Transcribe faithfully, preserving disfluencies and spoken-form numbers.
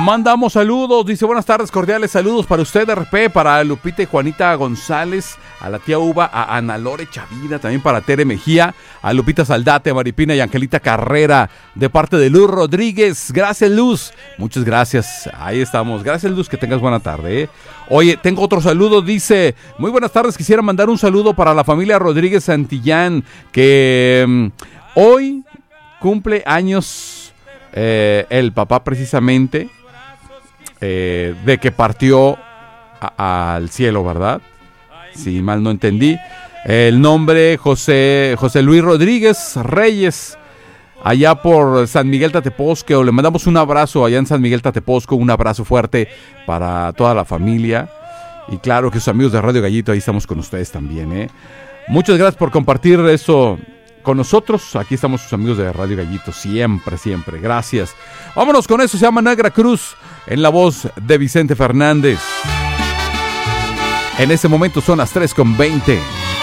Mandamos saludos, dice buenas tardes, cordiales saludos para usted, R P, para Lupita y Juanita González, a la tía Uva, a Ana Lore Chavida, también para Tere Mejía, a Lupita Saldate, a Maripina y Angelita Carrera, de parte de Luz Rodríguez. Gracias, Luz. Muchas gracias. Ahí estamos. Gracias, Luz, que tengas buena tarde, ¿eh? Oye, tengo otro saludo, dice, muy buenas tardes, quisiera mandar un saludo para la familia Rodríguez Santillán, que um, hoy cumple años eh, el papá precisamente, eh, de que partió a, al cielo, ¿verdad? Si mal no entendí. El nombre, José, José Luis Rodríguez Reyes, allá por San Miguel Tatepozco. Le mandamos un abrazo allá en San Miguel Tatepozco, un abrazo fuerte para toda la familia. Y claro que sus amigos de Radio Gallito, ahí estamos con ustedes también, ¿eh? Muchas gracias por compartir eso con nosotros. Aquí estamos sus amigos de Radio Gallito, siempre, siempre. Gracias. Vámonos con eso, se llama Negra Cruz, en la voz de Vicente Fernández. En este momento son las tres con veinte.